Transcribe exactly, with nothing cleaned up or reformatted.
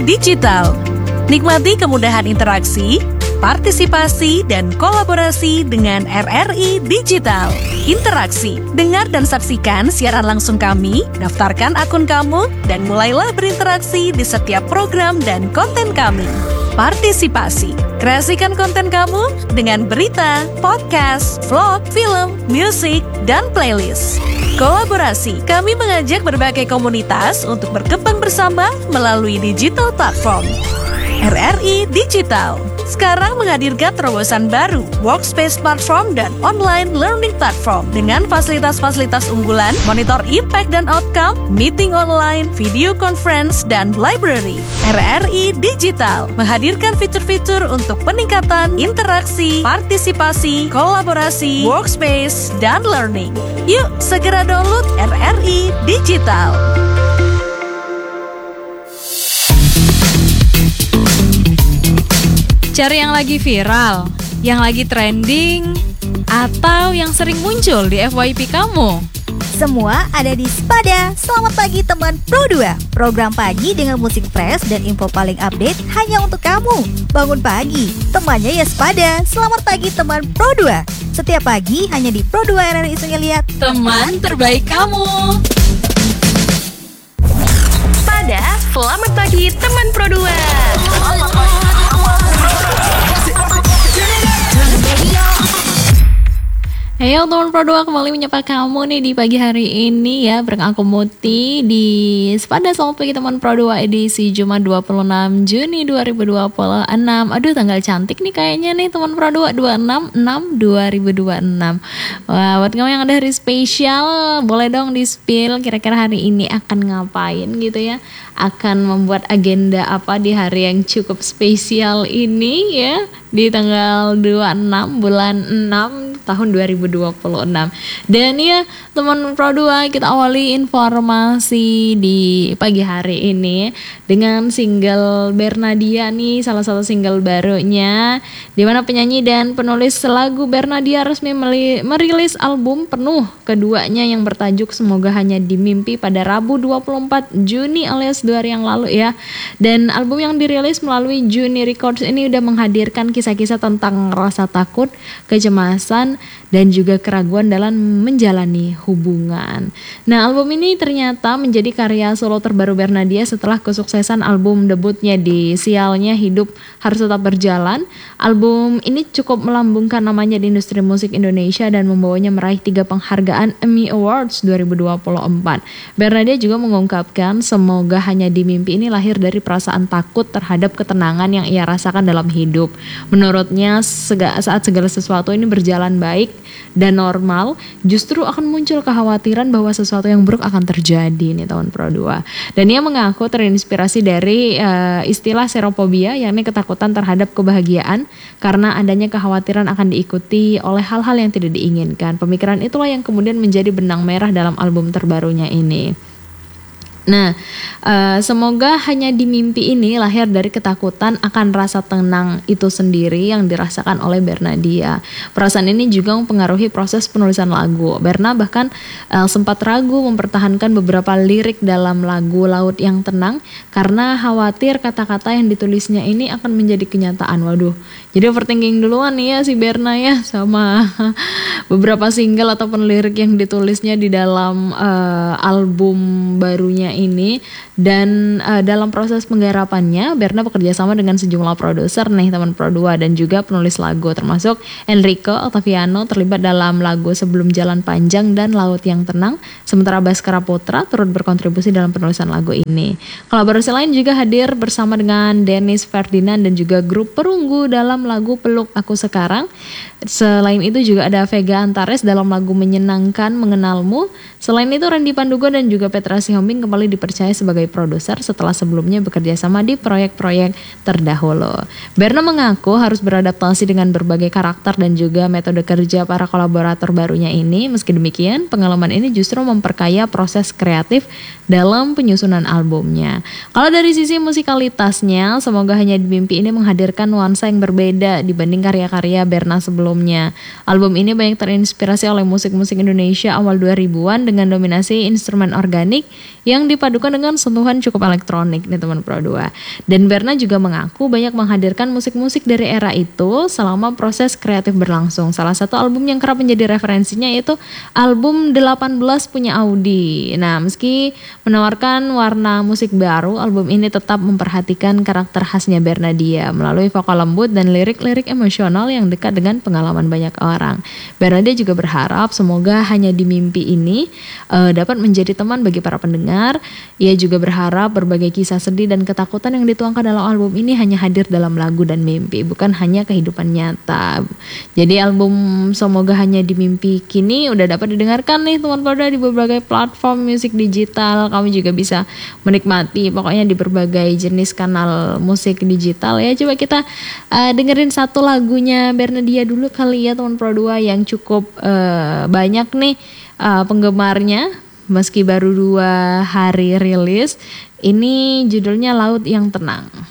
Digital. Nikmati kemudahan interaksi, partisipasi, dan kolaborasi dengan R R I Digital. Interaksi, dengar dan saksikan siaran langsung kami, daftarkan akun kamu, dan mulailah berinteraksi di setiap program dan konten kami. Partisipasi, kreasikan konten kamu dengan berita, podcast, vlog, film, musik, dan playlist. Kolaborasi, kami mengajak berbagai komunitas untuk berkembang bersama melalui digital platform. R R I Digital sekarang menghadirkan terobosan baru, workspace platform dan online learning platform dengan fasilitas-fasilitas unggulan, monitor impact dan outcome, meeting online, video conference, dan library. R R I Digital menghadirkan fitur-fitur untuk peningkatan interaksi, partisipasi, kolaborasi, workspace, dan learning. Yuk, segera download R R I Digital. Cari yang lagi viral, yang lagi trending, atau yang sering muncul di F Y P kamu. Semua ada di Spada. Selamat pagi teman Pro dua. Program pagi dengan musik fresh dan info paling update hanya untuk kamu. Bangun pagi, temannya ya Spada. Selamat pagi teman Pro dua. Setiap pagi hanya di Pro dua R R I Sungai Liat. Teman terbaik kamu. Spada, selamat pagi teman Pro dua. Heyo teman Pro dua, kembali menyapa kamu nih di pagi hari ini ya, bareng aku Muti di Spada. Selamat pagi teman Pro dua edisi Jumat dua puluh enam Juni dua ribu dua puluh enam. Aduh, tanggal cantik nih kayaknya nih teman Pro dua, dua puluh enam enam dua ribu dua puluh enam. Wah, buat kamu yang ada hari spesial, boleh dong di-spill kira-kira hari ini akan ngapain gitu ya. Akan membuat agenda apa di hari yang cukup spesial ini ya, di tanggal dua puluh enam bulan enam tahun dua ribu dua puluh enam. Dan ya teman Pro dua, kita awali informasi di pagi hari ini dengan single Bernadia nih, salah satu single barunya, di mana penyanyi dan penulis lagu Bernadia resmi merilis album penuh keduanya yang bertajuk Semoga Hanya di Mimpi pada Rabu dua puluh empat Juni alias dua hari yang lalu ya. Dan album yang dirilis melalui Juni Records ini udah menghadirkan kisah-kisah tentang rasa takut, kecemasan, dan juga keraguan dalam menjalani hubungan. Nah, album ini ternyata menjadi karya solo terbaru Bernadia setelah kesuksesan album debutnya di Sialnya Hidup Harus Tetap Berjalan. Album ini cukup melambungkan namanya di industri musik Indonesia dan membawanya meraih tiga penghargaan Emmy Awards dua ribu dua puluh empat. Bernadia juga mengungkapkan semoga hanya di mimpi ini lahir dari perasaan takut terhadap ketenangan yang ia rasakan dalam hidup. Menurutnya saat segala sesuatu ini berjalan baik dan normal, justru akan muncul kekhawatiran bahwa sesuatu yang buruk akan terjadi nih tahun Pro dua. Dan ia mengaku terinspirasi dari uh, istilah serophobia, yakni ketakutan terhadap kebahagiaan karena adanya kekhawatiran akan diikuti oleh hal-hal yang tidak diinginkan. Pemikiran itulah yang kemudian menjadi benang merah dalam album terbarunya ini. Nah, uh, semoga hanya di mimpi ini lahir dari ketakutan akan rasa tenang itu sendiri yang dirasakan oleh Bernadia. Perasaan ini juga mempengaruhi proses penulisan lagu. Berna bahkan uh, sempat ragu mempertahankan beberapa lirik dalam lagu Laut Yang Tenang karena khawatir kata-kata yang ditulisnya ini akan menjadi kenyataan. Waduh, jadi overthinking duluan nih ya si Berna ya sama beberapa single ataupun lirik yang ditulisnya di dalam uh, album barunya ini. Dan uh, dalam proses penggarapannya Berna bekerja sama dengan sejumlah produser nih teman Pro dua dan juga penulis lagu, termasuk Enrico Ottaviano terlibat dalam lagu Sebelum Jalan Panjang dan Laut Yang Tenang, sementara Baskara Putra turut berkontribusi dalam penulisan lagu ini. Kolaborasi lain juga hadir bersama dengan Dennis Ferdinand dan juga grup Perunggu dalam lagu Peluk Aku Sekarang. Selain itu juga ada Vega Antares dalam lagu Menyenangkan Mengenalmu. Selain itu Randy Pandugo dan juga Petra Sihombing kembali dipercaya sebagai produser setelah sebelumnya bekerja sama di proyek-proyek terdahulu. Berna mengaku harus beradaptasi dengan berbagai karakter dan juga metode kerja para kolaborator barunya ini. Meski demikian, pengalaman ini justru memperkaya proses kreatif dalam penyusunan albumnya. Kalau dari sisi musikalitasnya, Semoga Hanya di Mimpi ini menghadirkan nuansa yang berbeda dibanding karya-karya Berna sebelumnya. Album ini banyak terinspirasi oleh musik-musik Indonesia awal dua ribuan dengan dominasi instrumen organik yang yang dipadukan dengan sentuhan cukup elektronik nih teman Pro dua. Dan Berna juga mengaku banyak menghadirkan musik-musik dari era itu selama proses kreatif berlangsung. Salah satu album yang kerap menjadi referensinya yaitu album delapan belas punya Audi. Nah, meski menawarkan warna musik baru, album ini tetap memperhatikan karakter khasnya Bernadia melalui vokal lembut dan lirik-lirik emosional yang dekat dengan pengalaman banyak orang. Bernadia juga berharap semoga Hanya di Mimpi ini uh, dapat menjadi teman bagi para pendengar. Ia juga berharap berbagai kisah sedih dan ketakutan yang dituangkan dalam album ini hanya hadir dalam lagu dan mimpi, bukan hanya kehidupan nyata. Jadi album Semoga Hanya di Mimpi kini udah dapat didengarkan nih teman Poda di berbagai platform musik digital. Kamu juga bisa menikmati pokoknya di berbagai jenis kanal musik digital ya. Coba kita uh, dengerin satu lagunya Bernadia dulu kali ya teman Pro dua yang cukup uh, banyak nih uh, penggemarnya meski baru dua hari rilis. Ini judulnya Laut yang Tenang.